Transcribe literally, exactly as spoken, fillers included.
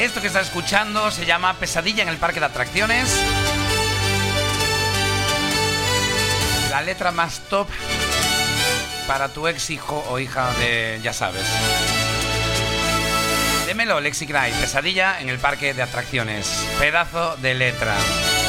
Esto que estás escuchando se llama Pesadilla en el parque de atracciones. La letra más top para tu ex hijo o hija de... ya sabes. Démelo, Lexi Cry. Pesadilla en el parque de atracciones. Pedazo de letra.